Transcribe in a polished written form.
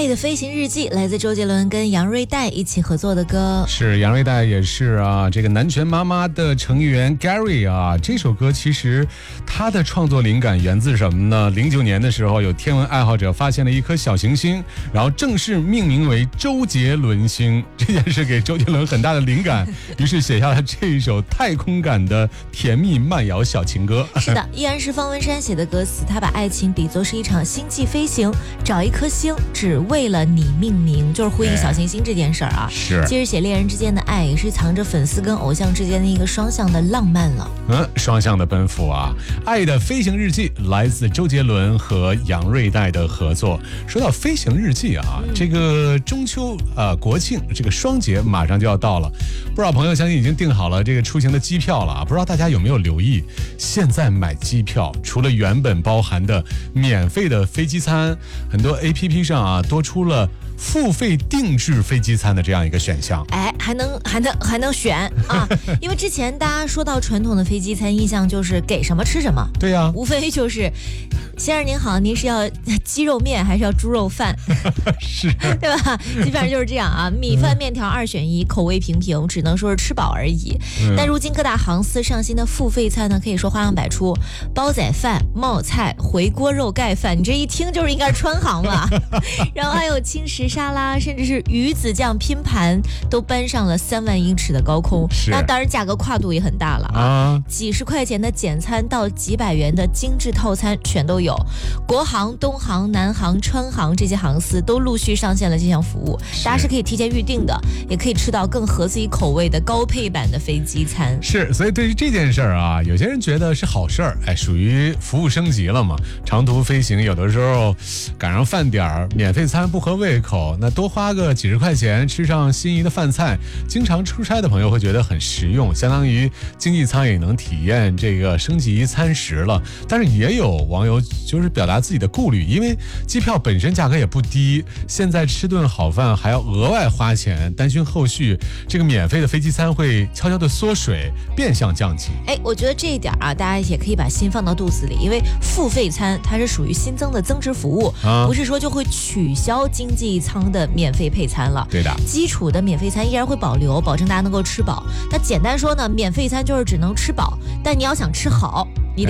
爱的飞行日记》来自周杰伦跟杨瑞代一起合作的歌。 是杨瑞代也是啊，这个南拳妈妈的成员 Gary 啊，这首歌其实他的创作灵感源自什么呢？09年的时候，有天文爱好者发现了一颗小行星，然后正式命名为周杰伦星。这件事给周杰伦很大的灵感，于是写下了这一首太空感的甜蜜慢摇小情歌。 是的，依然是方文山写的歌词，他把爱情比作是一场星际飞行，找一颗星只为了你命名，就是呼应小行星这件事儿啊。 是， 其实写恋人之间的爱，也是藏着粉丝跟偶像之间的一个双向的浪漫了。 双向的奔赴啊！爱的飞行日记来自周杰伦和杨瑞代的合作。说到飞行日记啊，这个中秋国庆这个双节马上就要到了，不少朋友相信已经订好了这个出行的机票了啊。不知道大家有没有留意，现在买机票除了原本包含的免费的飞机餐，很多 APP 上啊多出了付费定制飞机餐的这样一个选项。 哎，还能选啊！因为之前大家说到传统的飞机餐，印象就是给什么吃什么。 对呀， 无非就是先生您好，您是要鸡肉面还是要猪肉饭？ 是， 对吧？基本上就是这样啊，米饭面条2选1，口味平平，只能说是吃饱而已。但如今各大航司上新的付费餐呢，可以说花样百出，煲仔饭、冒菜、回锅肉盖饭，你这一听就是应该是川航了。然后还有轻食沙拉，甚至是鱼子酱拼盘，都搬上了3万英尺的高空。那当然价格跨度也很大了啊，几十块钱的简餐到几百元的精致套餐全都有。国航、东航、南航、川航这些航司都陆续上线了这项服务，大家是可以提前预定的，也可以吃到更合自己口味的高配版的飞机餐。 是，所以对于这件事儿啊，有些人觉得是好事儿，哎，属于服务升级了嘛。长途飞行有的时候赶上饭点儿，免费餐不合胃口，那多花个几十块钱吃上心仪的饭菜，经常出差的朋友会觉得很实用，相当于经济舱也能体验这个升级餐食了。但是也有网友就是表达自己的顾虑，因为机票本身价格也不低，现在吃顿好饭还要额外花钱，担心后续这个免费的飞机餐会悄悄的缩水，变相降级。 哎，我觉得这一点啊，大家也可以把心放到肚子里，因为付费餐它是属于新增的增值服务，不是说就会取消经济舱的免费配餐了。 对的， 基础的免费餐依然会保留，保证大家能够吃饱。那简单说呢，免费餐就是只能吃饱，但你要想吃好，